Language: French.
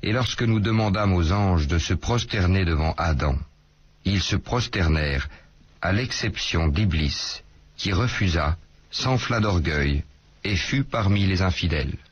Et lorsque nous demandâmes aux anges de se prosterner devant Adam, ils se prosternèrent, à l'exception d'Iblis, qui refusa, s'enfla d'orgueil, et fut parmi les infidèles.